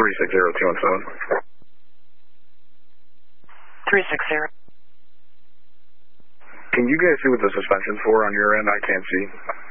360-217. 360. Can you guys see what the suspension's for on your end? I can't see.